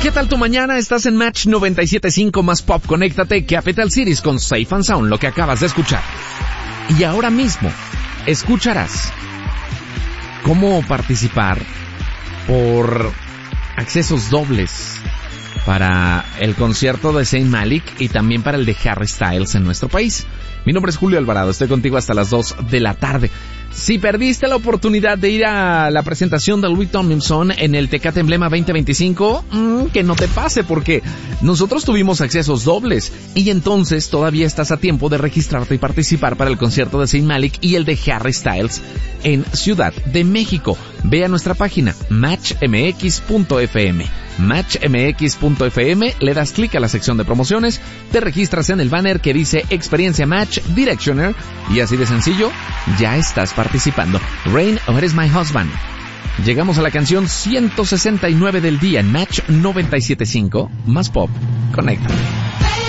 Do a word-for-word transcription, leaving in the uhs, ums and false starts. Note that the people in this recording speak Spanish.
¿qué tal tu mañana? Estás en Match noventa y siete punto cinco más Pop. Conéctate, Capital Cities con Safe and Sound, lo que acabas de escuchar. Y ahora mismo escucharás cómo participar por accesos dobles para el concierto de Zayn Malik y también para el de Harry Styles en nuestro país. Mi nombre es Julio Alvarado, estoy contigo hasta las dos de la tarde. Si perdiste la oportunidad de ir a la presentación de Louis Tomlinson en el Tecate Emblema veinte veinticinco, mmm, que no te pase porque nosotros tuvimos accesos dobles y entonces todavía estás a tiempo de registrarte y participar para el concierto de Zayn Malik y el de Harry Styles en Ciudad de México. Ve a nuestra página match m x punto f m. match m x punto f m, le das clic a la sección de promociones, te registras en el banner que dice Experiencia Match Directioner y así de sencillo, ya estás participando. Rain, or Is My Husband. Llegamos a la canción ciento sesenta y nueve del día en Match noventa y siete punto cinco más Pop. Conecta.